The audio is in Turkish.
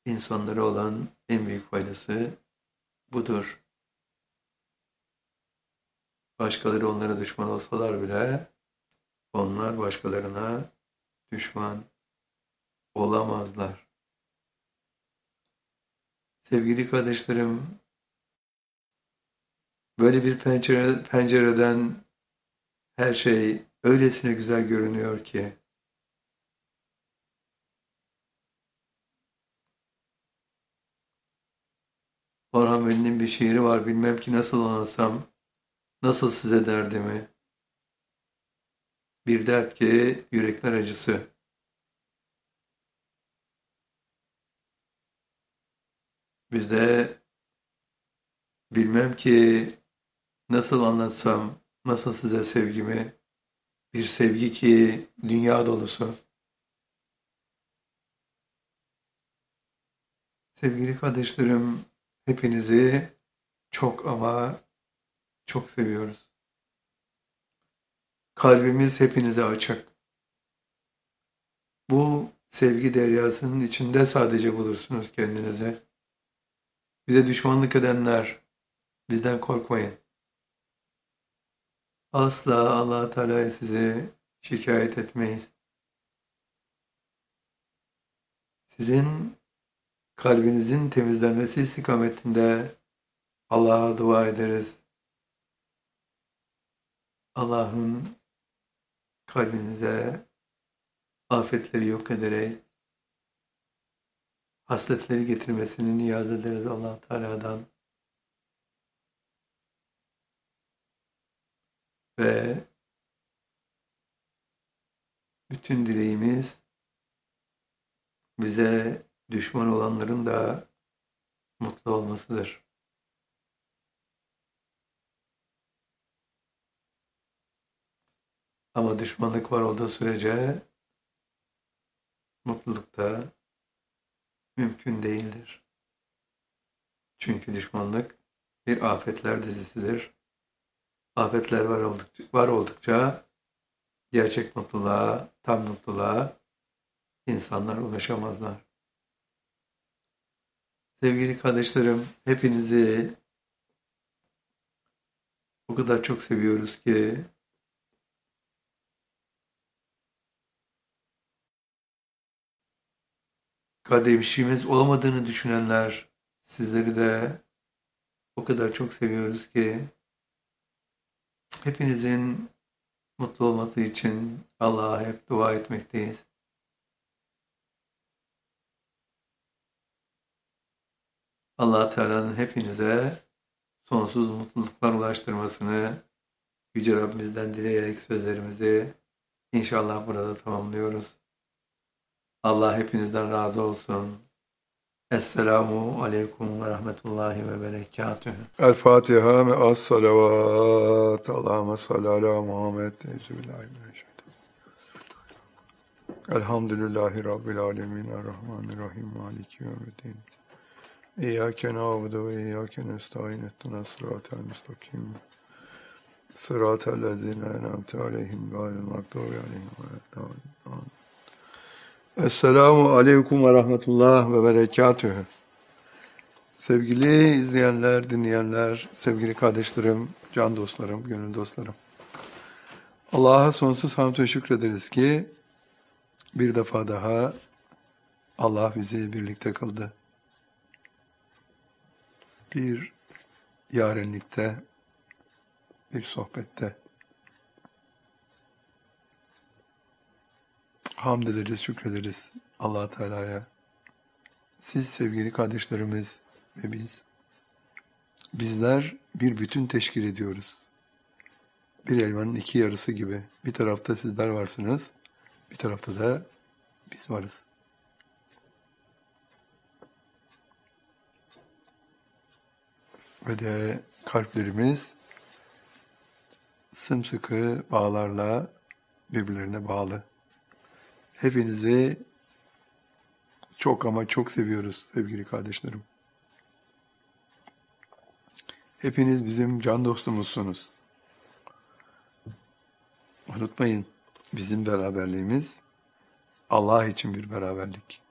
insanlara olan en büyük faydası budur. Başkaları onlara düşman olsalar bile onlar başkalarına düşman olamazlar. Sevgili kardeşlerim, böyle bir pencereden her şey öylesine güzel görünüyor ki, Orhan Veli'nin bir şiiri var, bilmem ki nasıl anlatsam, nasıl size derdimi, bir dert ki yürekler acısı. Biz de bilmem ki nasıl anlatsam, nasıl size sevgimi, bir sevgi ki dünya dolusu. Sevgili kardeşlerim, hepinizi çok ama çok seviyoruz. Kalbimiz hepinize açık. Bu sevgi deryasının içinde sadece bulursunuz kendinizi. Bize düşmanlık edenler, bizden korkmayın. Asla Allah Teala'ya sizi şikayet etmeyiz. Sizin kalbinizin temizlenmesi istikametinde Allah'a dua ederiz. Allah'ın kalbinize afetleri yok ederek hasletleri getirmesini niyaz ederiz Allah Teala'dan. Ve bütün dileğimiz bize düşman olanların da mutlu olmasıdır. Ama düşmanlık var olduğu sürece mutluluk da mümkün değildir. Çünkü düşmanlık bir afetler dizisidir. Afetler var oldukça gerçek mutluluğa, tam mutluluğa insanlar ulaşamazlar. Sevgili kardeşlerim, hepinizi o kadar çok seviyoruz ki kardeşimiz olamadığını düşünenler, sizleri de o kadar çok seviyoruz ki hepinizin mutlu olması için Allah'a hep dua etmekteyiz. Allah Teala'nın hepinize sonsuz mutluluklar ulaştırmasını Yüce Rabbimizden dileyerek sözlerimizi inşallah burada tamamlıyoruz. Allah hepinizden razı olsun. Esselamu aleyküm ve rahmetullahi ve berekatühü. El Fatiha ve as salavat. Allahümme salli ala Muhammed. Elhamdülillahi Rabbil alemin. Errahmanirrahim. Maliki yevmiddin. İyyâke na'budu ve iyyâke nestaîn. İhdinas sıratal müstakim. Sıratal lezîne en'amte aleyhim gayril mağdûbi aleyhim veleddâllîn. Esselamu aleyküm ve rahmetullah ve berekatühü. Sevgili izleyenler, dinleyenler, sevgili kardeşlerim, can dostlarım, gönül dostlarım. Allah'a sonsuz hamd ve şükrederiz ki bir defa daha Allah bizi birlikte kıldı. Bir yarenlikte, bir sohbette. Hamd ederiz, şükrederiz Allah Teala'ya. Siz sevgili kardeşlerimiz ve bizler bir bütün teşkil ediyoruz. Bir elmanın iki yarısı gibi. Bir tarafta sizler varsınız, bir tarafta da biz varız. Ve de kalplerimiz sımsıkı bağlarla birbirlerine bağlı. Hepinizi çok ama çok seviyoruz sevgili kardeşlerim. Hepiniz bizim can dostumuzsunuz. Unutmayın, bizim beraberliğimiz Allah için bir beraberlik.